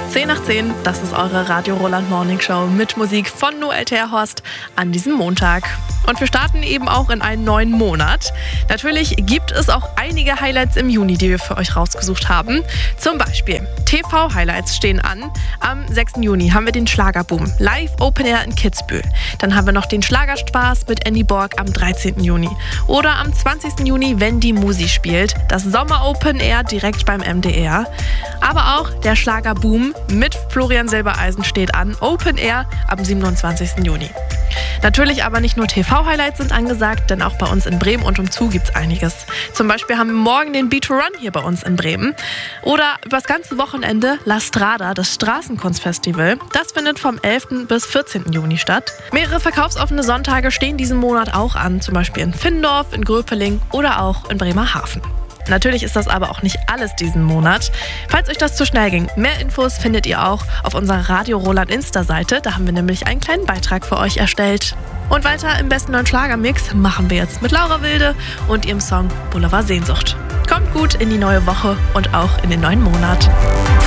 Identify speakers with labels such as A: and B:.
A: 10 nach 10, das ist eure Radio Roland Morning Show mit Musik von Noel Terhorst an diesem Montag. Und wir starten eben auch in einen neuen Monat. Natürlich gibt es auch einige Highlights im Juni, die wir für euch rausgesucht haben. Zum Beispiel TV-Highlights stehen an. Am 6. Juni haben wir den Schlagerboom, live Open Air in Kitzbühel. Dann haben wir noch den Schlagerspaß mit Andy Borg am 13. Juni. Oder am 20. Juni, wenn die Musi spielt, das Sommer Open Air direkt beim MDR. Aber auch der Schlagerboom mit Florian Silbereisen steht an, Open Air am 27. Juni. Natürlich aber nicht nur TV-Highlights sind angesagt, denn auch bei uns in Bremen und umzu gibt's einiges. Zum Beispiel haben wir morgen den Beat to Run hier bei uns in Bremen. Oder übers ganze Wochenende La Strada, das Straßenkunstfestival. Das findet vom 11. bis 14. Juni statt. Mehrere verkaufsoffene Sonntage stehen diesen Monat auch an, zum Beispiel in Findorf, in Gröpeling oder auch in Bremerhaven. Natürlich ist das aber auch nicht alles diesen Monat. Falls euch das zu schnell ging, mehr Infos findet ihr auch auf unserer Radio Roland Insta-Seite. Da haben wir nämlich einen kleinen Beitrag für euch erstellt. Und weiter im besten neuen Schlagermix machen wir jetzt mit Laura Wilde und ihrem Song Boulevard Sehnsucht. Kommt gut in die neue Woche und auch in den neuen Monat.